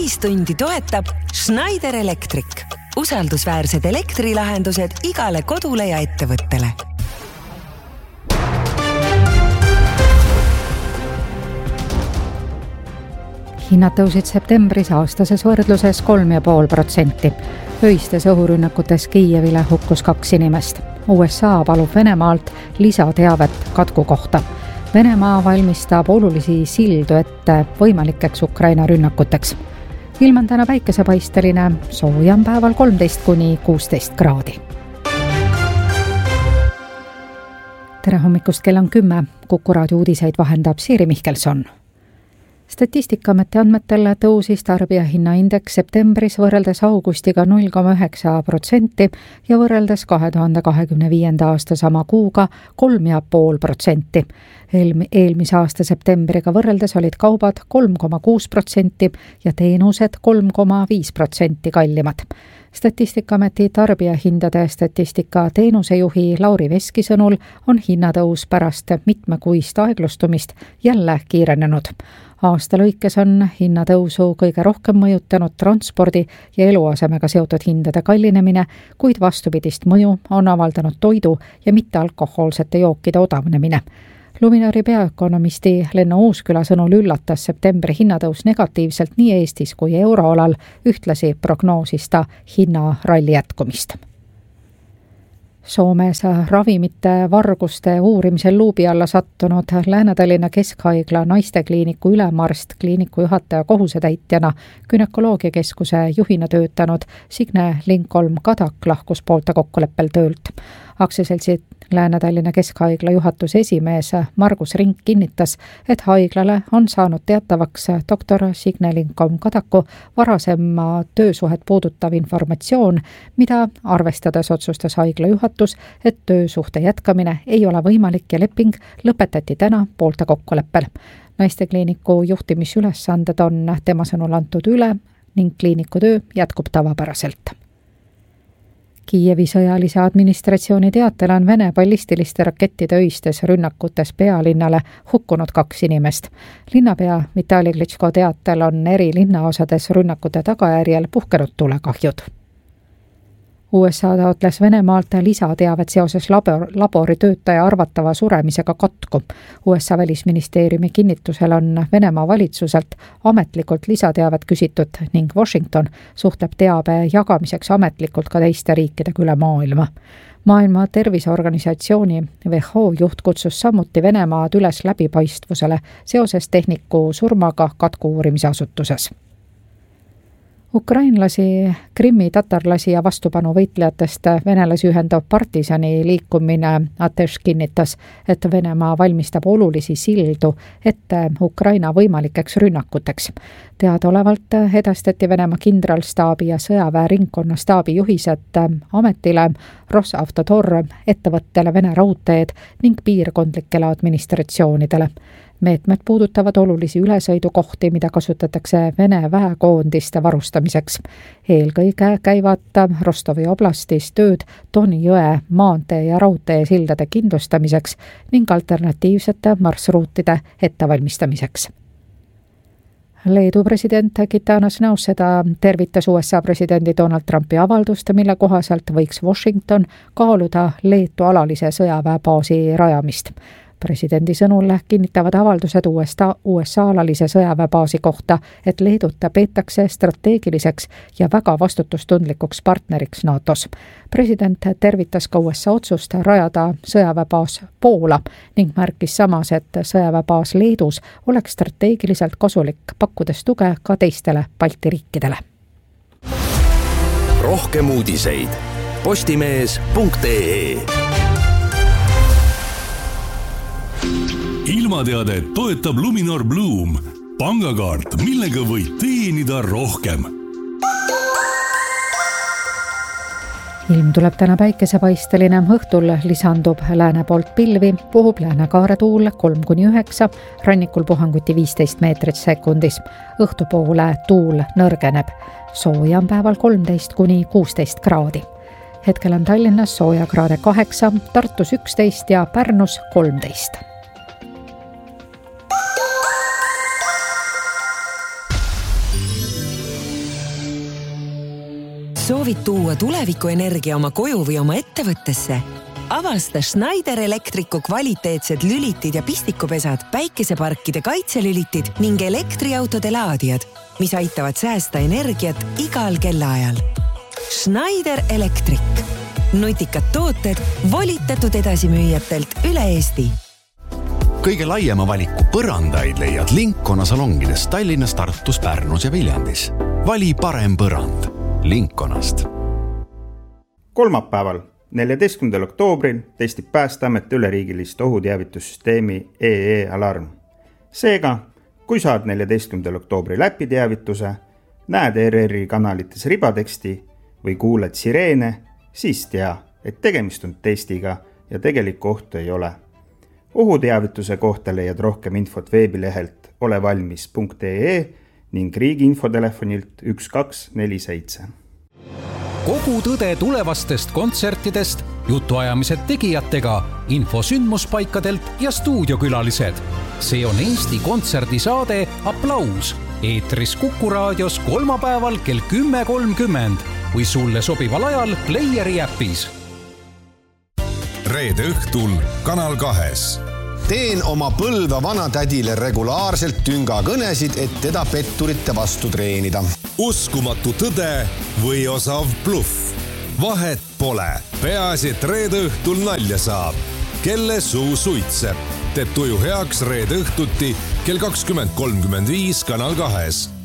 Ühistundi toetab Schneider Electric. Usaldusväärsed elektrilahendused igale kodule ja ettevõttele. Hinnad tõusid septembris aastases võrdluses 3,5%. Öistes õhurünnakutes Kiievile hukkus 2 inimest. USA palub Venemaalt lisateavet katku kohta. Venemaa valmistab olulisi sildu ette võimalikeks Ukraina rünnakuteks. Ilm on täna päikesepaisteline, soojam päeval 13–16 kraadi. Tere hommikust, kell on 10. Kuku raadio uudiseid vahendab Siiri Mihkelson. Statistikaameti andmetel tõusis tarbijahinnaindeks septembris võrreldes augustiga 0,9% ja võrreldes 2025. aasta sama kuuga 3,5%. Eelmise aasta septembriga võrreldes olid kaubad 3,6% ja teenused 3,5% kallimad. Statistikaameti tarbijahindade statistika teenusejuhi Lauri Veski sõnul on hinnatõus pärast mitmekuist aeglustumist jälle kiirenenud. Aasta lõikes on hinnatõusu kõige rohkem mõjutanud transpordi ja eluasemega seotud hindade kallinemine, kuid vastupidist mõju on avaldanud toidu ja mittealkohoolsete jookide odavnemine. Luminori peaökonomisti Lenno Uusküla sõnul üllatas septembri hinnatõus negatiivselt nii Eestis kui euroalal, ühtlasi prognoosis ta hinnaralli jätkumist. Soomes ravimite varguste uurimisel luubi alla sattunud Lääne-Tallinna Keskhaigla naistekliiniku ülemarst, kliiniku juhataja kohusetäitjana, günekoloogiakeskuse juhina töötanud Signe Lindholm-Kadak lahkus poolte kokkuleppel töölt. Aktsiaseltsi Lääne-Tallinna Keskhaigla juhatuse esimees Margus Rink kinnitas, et haiglale on saanud teatavaks doktor Signe Lindholm-Kadaku varasema töösuhet puudutav informatsioon, mida arvestades otsustas haigla juhatus, et töösuhte jätkamine ei ole võimalik ja leping lõpetati täna poolte kokkuleppel. Naistekliiniku juhtimisülesanded on tema sõnul antud üle ning kliiniku töö jätkub tavapäraselt. Kiievi sõjalise administratsiooni teatel on Vene ballistiliste rakettide öistes rünnakutes pealinnale hukkunud 2 inimest. Linnapea Vitali Klitschko teatel on eri linnaosades rünnakute tagajärjel puhkenud tulekahjud. USA taotles Venemaalt lisateavet seoses laboritöötaja arvatava suremisega katku. USA välisministeeriumi kinnitusel on Venemaa valitsuselt ametlikult lisateavet küsitud ning Washington suhtleb teabe jagamiseks ametlikult ka teiste riikidega üle maailma. Maailma Terviseorganisatsiooni WHO juht kutsus samuti Venemaad üles läbipaistvusele seoses tehniku surmaga katku uurimise asutuses. Ukrainlasi, Krimmi tatarlasi ja vastupanu võitlejatest venelasi ühendav partisani liikumine Atesh kinnitas, et Venemaa valmistab olulisi sildu ette Ukraina võimalikeks rünnakuteks. Teadaolevalt edastati Venemaa kindralstaabi ja sõjaväe ringkonna staabi juhised ametile, Rosavtotor, ettevõttele Vene raudteed ning piirkondlikele administratsioonidele. Meetmed puudutavad olulisi ülesõidukohti, mida kasutatakse Vene väekoondiste varustamiseks. Eelkõige käivad Rostovi oblastis tööd Doni jõe maantee ja raudtee sildade kindlustamiseks ning alternatiivsete marsruutide ettevalmistamiseks. Leedu president Gitanas Nauseda tervitas USA presidendi Donald Trumpi avaldust, mille kohaselt võiks Washington kaaluda Leetu alalise sõjaväebaasi rajamist. Presidendi sõnul kinnitavad avaldused USA alalise sõjaväebaasi kohta, et Leedut peetakse strateegiliseks ja väga vastutustundlikuks partneriks NATOs. President tervitas ka USA otsust rajada sõjaväebaas Poola ning märkis samas, et sõjaväebaas Leedus oleks strateegiliselt kasulik, pakkudes tuge ka teistele Balti riikidele. Rohkem uudiseid postimees.ee. Ilmateadet toetab Luminor Bloom, pangakaart, millega võid teenida rohkem. Ilm tuleb täna päikesepaisteline, õhtul lisandub lääne poolt pilvi, puhub läänekaare tuul 3–9, rannikul puhanguti 15 meetrit sekundis. Õhtupoole tuul nõrgeneb, soojam päeval 13–16 kraadi. Hetkel on Tallinnas soojakraade 8, Tartus 11 ja Pärnus 13. Soovid tuua tulevikuenergia oma koju või oma ettevõttesse? Avasta Schneider Electricu kvaliteetsed lülitid ja pistikupesad, päikeseparkide kaitselülitid ning elektriautode laadijad, mis aitavad säästa energiat igal kellaajal. Schneider Electric. Nutikad tooted volitatud edasimüüjatelt üle Eesti. Kõige laiema valiku põrandaid leiad Lincona salongides Tallinnas, Tartus, Pärnus ja Viljandis. Vali parem põrand Linconast. Kolmapäeval, 14. oktoobril testib Päästeamet üleriigilist ohuteavitussüsteemi EE-alarm. Seega, kui saad 14. oktoobri läpiteavituse, näed ERR-i kanalites ribateksti või kuuled sireene, siis tea, et tegemist on testiga ja tegelikku ohtu ei ole. Ohuteavituse kohta leiad rohkem infot veebilehelt olevalmis.ee ning riigi infotelefonilt 1247. Kogu tõde tulevastest kontsertidest, jutuajamised tegijatega, info sündmuspaikadelt ja stuudiokülalised. See on Eesti kontserdisaade Applaus. Eetris Kuku raadios kolmapäeval kell 10.30 või sulle sobival ajal Playeri äpis. Reede õhtul Kanal 2. Teen oma Põlva vanatädile regulaarselt tüngakõnesid, et teda petturite vastu treenida. Uskumatu tõde või osav bluff. Vahet pole. Peaasi, et reede õhtul nalja saab. Kelle suu suitseb. Teeb tuju heaks reede õhtuti kell 20.35 Kanal 2.